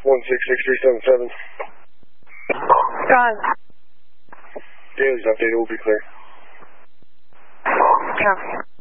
166377. Gone. Dailies updated will be clear. Copy.